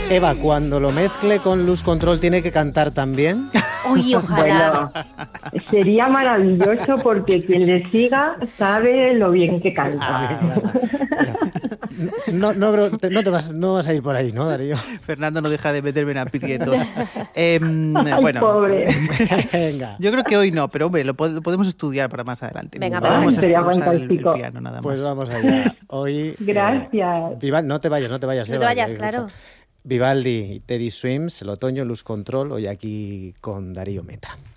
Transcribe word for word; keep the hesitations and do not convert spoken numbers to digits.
Eva, cuando lo mezcle con Luz Control, ¿tiene que cantar también? Uy, ojalá. Bueno, sería maravilloso porque quien le siga sabe lo bien que canta. Ah, no, no, no, no te vas, no vas a ir por ahí, ¿no, Darío? Fernando no deja de meterme en aprietos. Eh, Ay, bueno, pobre. Venga. Yo creo que hoy no, pero hombre, lo, pod- lo podemos estudiar para más adelante. Venga, no vamos a sería usar el, el fantástico. piano nada más. Pues vamos allá. Hoy. Gracias. eh, Viva- no te vayas, no te vayas. No te Eva, vayas, que- claro. Vivaldi y Teddy Swims, el otoño, Luz Control, hoy aquí con Darío Metra.